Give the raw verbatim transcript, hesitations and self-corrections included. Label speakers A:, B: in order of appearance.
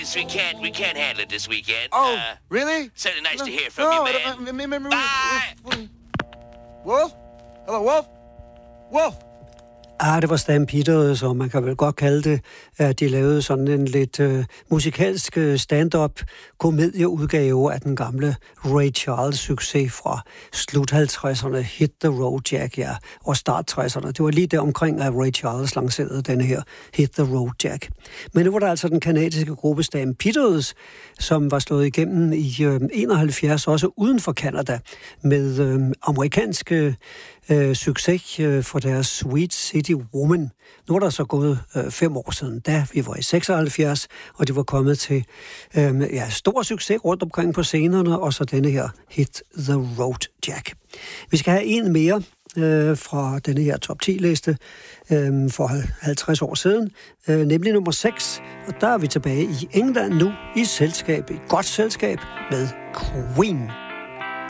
A: We can't, we can't handle it this weekend.
B: Oh,
A: uh,
B: really?
A: Certainly nice
B: no,
A: to hear from
B: no,
A: you,
B: man.
A: man.
B: Uh,
A: Bye!
B: Wolf? Hello, Wolf? Wolf?
C: Ah, det var Stampeders, og man kan vel godt kalde det, at de lavede sådan en lidt uh, musikalsk stand-up komedieudgave af den gamle Ray Charles-succes fra slut halvtredserne, Hit the Road Jack, ja, og start tresserne. Det var lige der omkring, at Ray Charles lancerede denne her Hit the Road Jack. Men nu var der altså den kanadiske gruppe Stampeders, som var slået igennem i uh, enoghalvfjerds, også uden for Canada, med uh, amerikanske uh, succes uh, for deres Sweet City Woman. Nu er der så gået øh, fem år siden, da vi var i seksoghalvfjerds, og det var kommet til øh, ja, stor succes rundt omkring på scenerne, og så denne her Hit the Road Jack. Vi skal have en mere øh, fra denne her top ti-liste øh, for halvtreds år siden, øh, nemlig nummer seks, og der er vi tilbage i England nu, i selskab, i godt selskab med Queen.